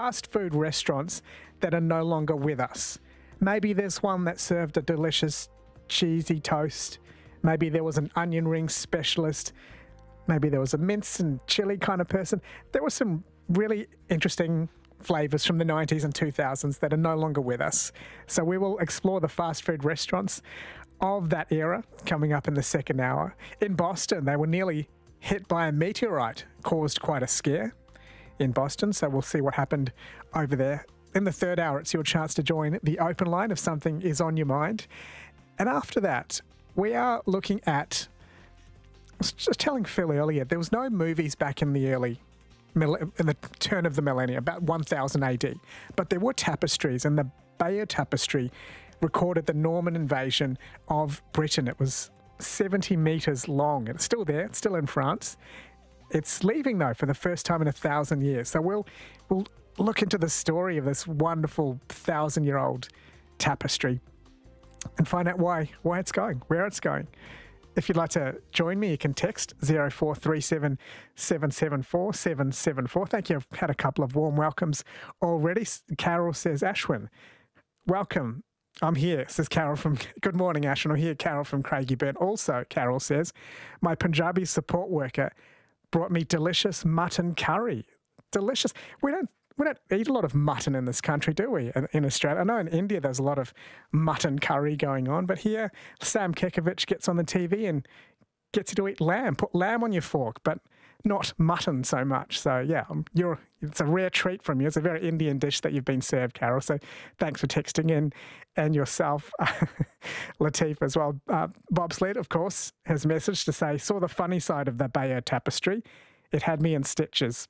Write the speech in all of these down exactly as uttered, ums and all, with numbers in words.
fast food restaurants that are no longer with us. Maybe there's one that served a delicious cheesy toast. Maybe there was an onion ring specialist. Maybe there was a mince and chili kind of person. There were some really interesting flavours from the nineties and two thousands that are no longer with us. So we will explore the fast food restaurants of that era coming up in the second hour. In Boston, they were nearly hit by a meteorite, caused quite a scare in Boston. So we'll see what happened over there. In the third hour, it's your chance to join the open line if something is on your mind. And after that, we are looking at, I was just telling Phil earlier, there was no movies back in the early, in the turn of the millennium, about one thousand A D. But there were tapestries, and the Bayeux Tapestry recorded the Norman invasion of Britain. It was seventy metres long. It's still there. It's still in France. It's leaving, though, for the first time in a thousand years. So we'll we'll look into the story of this wonderful thousand-year-old tapestry and find out why why it's going, where it's going. If you'd like to join me, you can text zero four three seven, seven seven four, seven seven four. Thank you. I've had a couple of warm welcomes already. Carol says, Ashwin, welcome. I'm here, says Carol from, good morning, Ashwin. I'm here, Carol from Craigieburn. Also, Carol says, my Punjabi support worker brought me delicious mutton curry. Delicious. We don't We don't eat a lot of mutton in this country, do we, in, in Australia? I know in India there's a lot of mutton curry going on, but here Sam Kekovich gets on the T V and gets you to eat lamb. Put lamb on your fork, but not mutton so much. So, yeah, um, you're, it's a rare treat from you. It's a very Indian dish that you've been served, Carol. So thanks for texting in, and yourself, Latif, as well. Uh, Bob Sled, of course, has messaged to say, saw the funny side of the Bayeux Tapestry. It had me in stitches.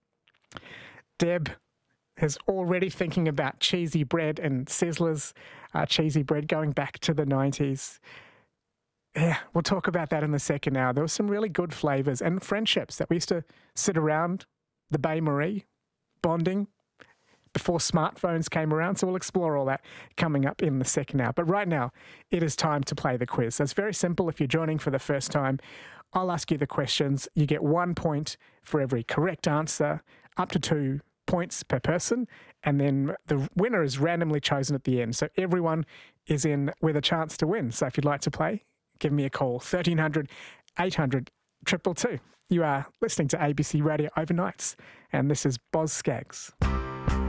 Deb is already thinking about cheesy bread and Sizzler's uh, cheesy bread going back to the nineties. Yeah, we'll talk about that in the second hour. There were some really good flavours and friendships that we used to sit around the Baie Marie, bonding before smartphones came around. So we'll explore all that coming up in the second hour. But right now, it is time to play the quiz. So it's very simple. If you're joining for the first time, I'll ask you the questions. You get one point for every correct answer, up to two points per person, and then the winner is randomly chosen at the end. So everyone is in with a chance to win. So if you'd like to play, give me a call, thirteen hundred, eight hundred, two two two. You are listening to A B C Radio Overnights, and this is Boz Scaggs.